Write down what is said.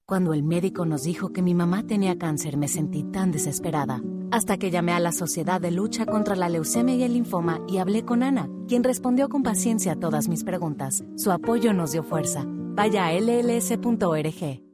Cuando el médico nos dijo que mi mamá tenía cáncer, me sentí tan desesperada. Hasta que llamé a la Sociedad de Lucha contra la Leucemia y el Linfoma y hablé con Ana, quien respondió con paciencia a todas mis preguntas. Su apoyo nos dio fuerza. Vaya a lls.org.